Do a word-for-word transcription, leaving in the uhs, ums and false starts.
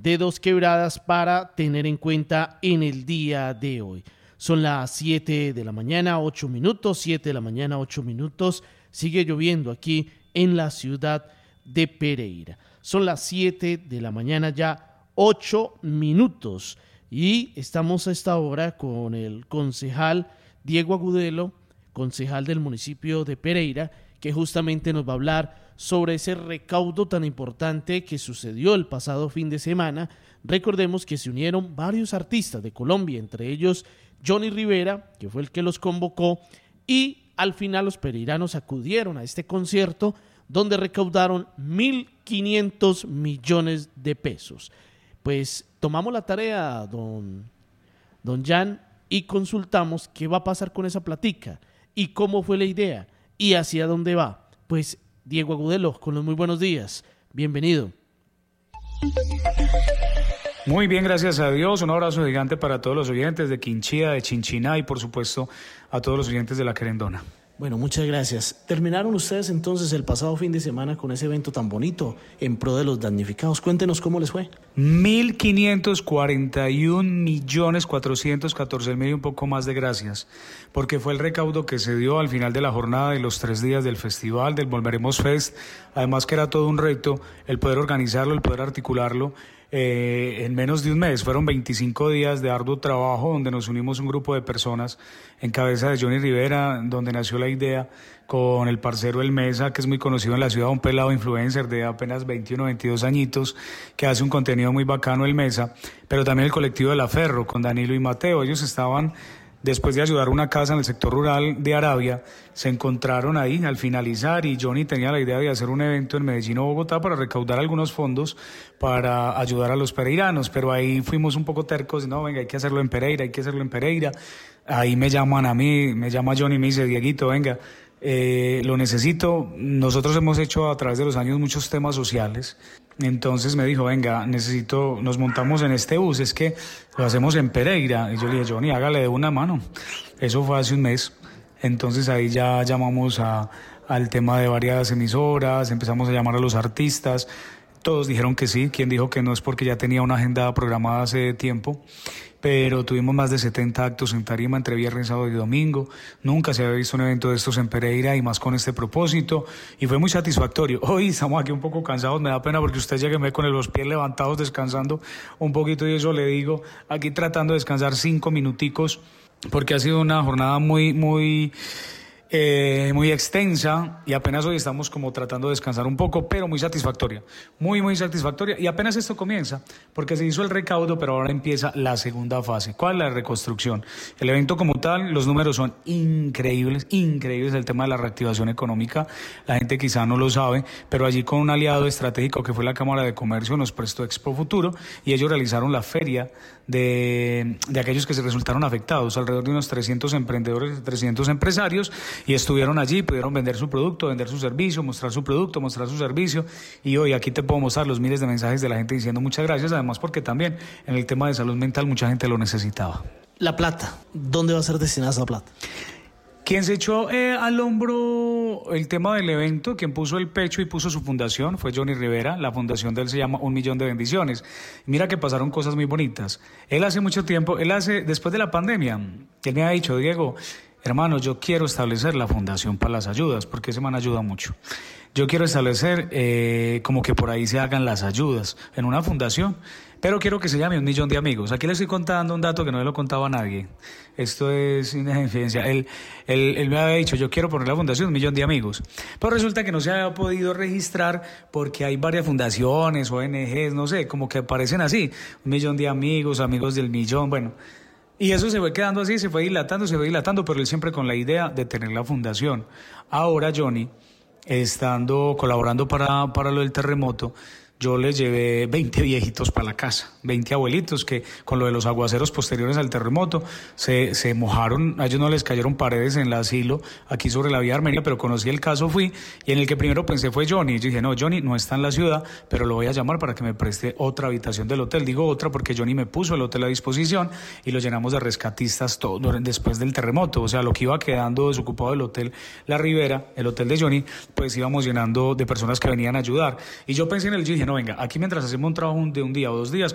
de Dos Quebradas para tener en cuenta en el día de hoy. Son las siete de la mañana, ocho minutos, siete de la mañana, ocho minutos. Sigue lloviendo aquí en la ciudad de Pereira. Son las siete de la mañana ya, ocho minutos. Y estamos a esta hora con el concejal Diego Agudelo, concejal del municipio de Pereira, que justamente nos va a hablar sobre ese recaudo tan importante que sucedió el pasado fin de semana. Recordemos que se unieron varios artistas de Colombia, entre ellos Johnny Rivera, que fue el que los convocó, y al final los pereiranos acudieron a este concierto donde recaudaron mil quinientos millones de pesos. Pues tomamos la tarea, don, don Jan, y consultamos qué va a pasar con esa platica y cómo fue la idea y hacia dónde va. Pues Diego Agudelo, con los muy buenos días. Bienvenido. Muy bien, gracias a Dios. Un abrazo gigante para todos los oyentes de Quinchía, de Chinchiná y por supuesto a todos los oyentes de La Querendona. Bueno, muchas gracias. Terminaron ustedes entonces el pasado fin de semana con ese evento tan bonito en pro de los damnificados. Cuéntenos cómo les fue. Mil quinientos cuarenta y un millones cuatrocientos catorce mil y un poco más de gracias, porque fue el recaudo que se dio al final de la jornada de los tres días del festival, del Volveremos Fest. Además que era todo un reto el poder organizarlo, el poder articularlo. Eh, en menos de un mes, fueron veinticinco días de arduo trabajo donde nos unimos un grupo de personas en cabeza de Johnny Rivera, donde nació la idea con el parcero El Mesa, que es muy conocido en la ciudad, un pelado influencer de apenas veintiuno, veintidós añitos, que hace un contenido muy bacano, El Mesa, pero también el colectivo de La Ferro, con Danilo y Mateo. Ellos estaban, después de ayudar a una casa en el sector rural de Arabia, se encontraron ahí al finalizar y Johnny tenía la idea de hacer un evento en Medellín o Bogotá para recaudar algunos fondos para ayudar a los pereiranos, pero ahí fuimos un poco tercos, no, venga, hay que hacerlo en Pereira, hay que hacerlo en Pereira. Ahí me llaman a mí, me llama Johnny y me dice, Dieguito, venga, eh, lo necesito. Nosotros hemos hecho a través de los años muchos temas sociales. Entonces me dijo, venga, necesito, nos montamos en este bus, es que lo hacemos en Pereira. Y yo le dije, Johnny, hágale de una mano. Eso fue hace un mes. Entonces ahí ya llamamos a, al tema de varias emisoras, empezamos a llamar a los artistas. Todos dijeron que sí, quien dijo que no es porque ya tenía una agenda programada hace tiempo, pero tuvimos más de setenta actos en tarima entre viernes, sábado y domingo. Nunca se había visto un evento de estos en Pereira y más con este propósito, y fue muy satisfactorio. Hoy estamos aquí un poco cansados, me da pena porque usted llega y me ve con los pies levantados descansando un poquito, y eso le digo, aquí tratando de descansar cinco minuticos, porque ha sido una jornada muy, muy... Eh, muy extensa y apenas hoy estamos como tratando de descansar un poco, pero muy satisfactoria, muy muy satisfactoria, y apenas esto comienza, porque se hizo el recaudo, pero ahora empieza la segunda fase. ¿Cuál? La reconstrucción. El evento como tal, los números son increíbles, increíbles, el tema de la reactivación económica, la gente quizá no lo sabe, pero allí con un aliado estratégico que fue la Cámara de Comercio nos prestó Expo Futuro y ellos realizaron la feria de, de aquellos que se resultaron afectados, alrededor de unos trescientos emprendedores, trescientos empresarios, y estuvieron allí, pudieron vender su producto, vender su servicio, mostrar su producto, mostrar su servicio, y hoy aquí te puedo mostrar los miles de mensajes de la gente diciendo muchas gracias, además porque también en el tema de salud mental mucha gente lo necesitaba. La plata, ¿dónde va a ser destinada esa plata? Quien se echó eh, al hombro el tema del evento, quien puso el pecho y puso su fundación, fue Johnny Rivera. La fundación de él se llama Un Millón de Bendiciones. Mira que pasaron cosas muy bonitas. Él hace mucho tiempo, él hace, después de la pandemia, él me ha dicho, Diego, hermano, yo quiero establecer la fundación para las ayudas, porque ese man ayuda mucho. Yo quiero establecer eh, como que por ahí se hagan las ayudas en una fundación, pero quiero que se llame Un Millón de Amigos. Aquí le estoy contando un dato que no le lo contaba a nadie. Esto es una infidencia. Él, él, él me había dicho, yo quiero poner la fundación Un Millón de Amigos. Pero resulta que no se había podido registrar porque hay varias fundaciones, O N Ges, no sé, como que aparecen así. Un Millón de Amigos, Amigos del Millón, bueno. Y eso se fue quedando así, se fue dilatando, se fue dilatando, pero él siempre con la idea de tener la fundación. Ahora Johnny, estando colaborando para, para lo del terremoto, yo les llevé veinte viejitos para la casa, veinte abuelitos que con lo de los aguaceros posteriores al terremoto se, se mojaron, a ellos no les cayeron paredes en el asilo aquí sobre la vía Armenia, pero conocí el caso, fui, y en el que primero pensé fue Johnny. Yo dije, no, Johnny no está en la ciudad, pero lo voy a llamar para que me preste otra habitación del hotel. Digo otra porque Johnny me puso el hotel a disposición y lo llenamos de rescatistas todo después del terremoto. O sea, lo que iba quedando desocupado del hotel La Ribera, el hotel de Johnny, pues íbamos llenando de personas que venían a ayudar. Y yo pensé en él, yo dije, no, venga, aquí mientras hacemos un trabajo de un día o dos días,